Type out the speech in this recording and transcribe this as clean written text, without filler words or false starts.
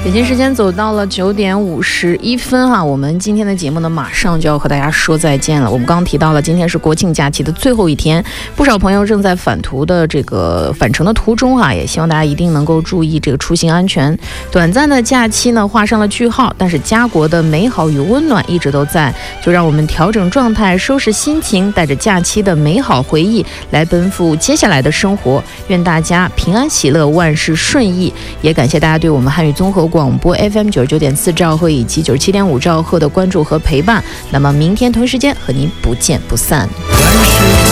北京时间走到了9点51分哈，我们今天的节目呢，马上就要和大家说再见了。我们刚刚提到了，今天是国庆假期的最后一天，不少朋友正在返程的途中哈，也希望大家一定能够注意这个出行安全。短暂的假期呢，画上了句号，但是家国的美好与温暖一直都在，就让我们调整状态，收拾心情，带着假期的美好回忆来奔赴接下来的生活。愿大家平安喜乐，万事顺意。也感谢大家对我们汉语综合广播 FM 99.4兆赫以及97.5兆赫的关注和陪伴。那么明天同一时间和您不见不散。